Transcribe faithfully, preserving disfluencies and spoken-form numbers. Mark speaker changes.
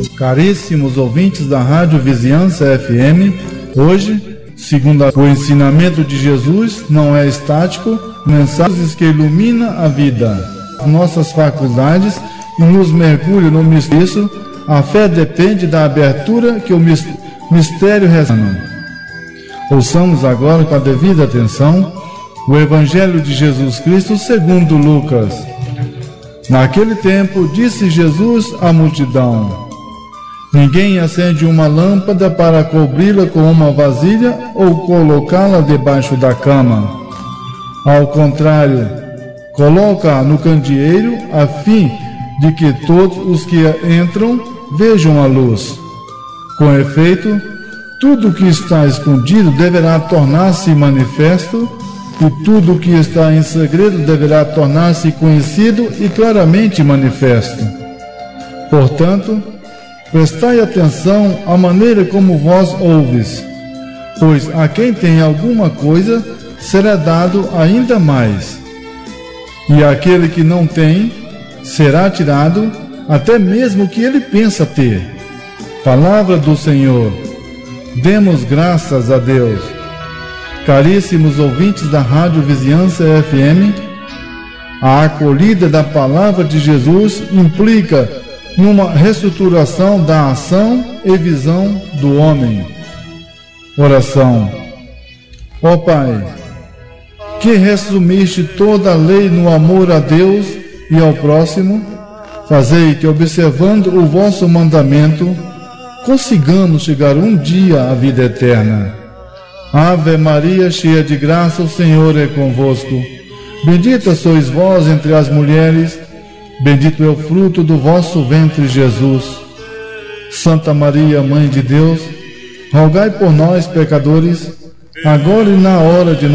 Speaker 1: Caríssimos ouvintes da Rádio Vizinhança F M, hoje, segundo o ensinamento de Jesus, não é estático, mensagens que iluminam a vida, nossas faculdades e nos mergulham no mistério. A fé depende da abertura que o mistério recebe. Ouçamos agora com a devida atenção o Evangelho de Jesus Cristo segundo Lucas. Naquele tempo, disse Jesus à multidão: ninguém acende uma lâmpada para cobri-la com uma vasilha ou colocá-la debaixo da cama. Ao contrário, coloca-a no candeeiro, a fim de que todos os que entram vejam a luz. Com efeito, tudo o que está escondido deverá tornar-se manifesto, e tudo o que está em segredo deverá tornar-se conhecido e claramente manifesto. Portanto, prestai atenção à maneira como vós ouves, pois a quem tem alguma coisa será dado ainda mais, e àquele que não tem será tirado até mesmo o que ele pensa ter. Palavra do Senhor. Demos graças a Deus. Caríssimos ouvintes da Rádio Vizinhança F M, a acolhida da Palavra de Jesus implica numa reestruturação da ação e visão do homem. Oração. Ó Pai, que resumiste toda a lei no amor a Deus e ao próximo, fazei que, observando o vosso mandamento, consigamos chegar um dia à vida eterna. Ave Maria, cheia de graça, o Senhor é convosco. Bendita sois vós entre as mulheres, bendito é o fruto do vosso ventre, Jesus. Santa Maria, Mãe de Deus, rogai por nós, pecadores, agora e na hora de